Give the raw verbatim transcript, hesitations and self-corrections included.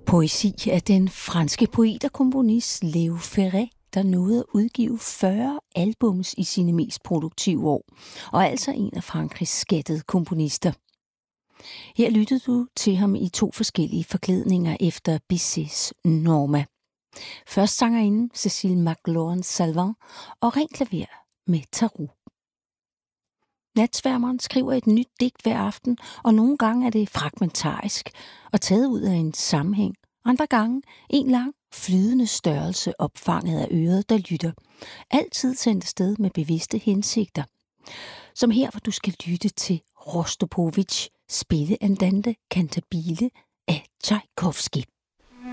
Poesi af den franske poet og komponist Léo Ferré, der nåede at udgive fyrre albums i sine mest produktive år, og altså en af Frankrigs skattede komponister. Her lyttede du til ham i to forskellige forklædninger efter Bizets Norma. Først sangerinden Cécile McLorin-Salvant og rent klaver med Tarot. Natsværmeren skriver et nyt digt hver aften, og nogle gange er det fragmentarisk og taget ud af en sammenhæng. Andre gange en lang, flydende størrelse opfanget af øret, der lytter. Altid sendt afsted med bevidste hensigter. Som her, hvor du skal lytte til Rostropovitj, spille Andante Cantabile af Tjajkovskij.